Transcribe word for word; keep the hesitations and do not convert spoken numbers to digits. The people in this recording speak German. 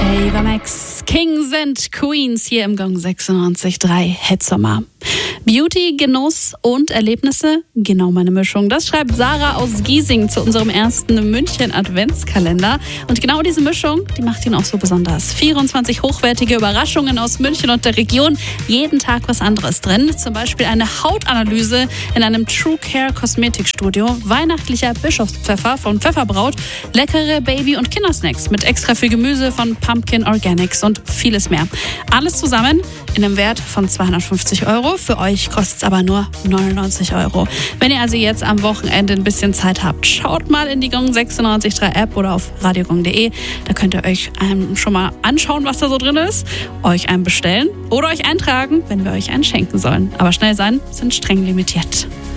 Ava Max, Kings and Queens hier im Gong sechsundneunzig Komma drei Hitsommer. Beauty, Genuss und Erlebnisse, genau meine Mischung. Das schreibt Sarah aus Giesing zu unserem ersten München-Adventskalender. Und genau diese Mischung, die macht ihn auch so besonders. vierundzwanzig hochwertige Überraschungen aus München und der Region. Jeden Tag was anderes drin. Zum Beispiel eine Hautanalyse in einem True Care Kosmetikstudio. Weihnachtlicher Bischofspfeffer von Pfefferbraut. Leckere Baby- und Kindersnacks mit extra viel Gemüse von Pumpkin Organics und vieles mehr. Alles zusammen in einem Wert von zweihundertfünfzig Euro. Für euch kostet es aber nur neunundneunzig Euro. Wenn ihr also jetzt am Wochenende ein bisschen Zeit habt, schaut mal in die Gong sechsundneunzig Komma drei App oder auf radiogong punkt de. Da könnt ihr euch ähm, schon mal anschauen, was da so drin ist, euch einen bestellen oder euch eintragen, wenn wir euch einen schenken sollen. Aber schnell sein, sind streng limitiert.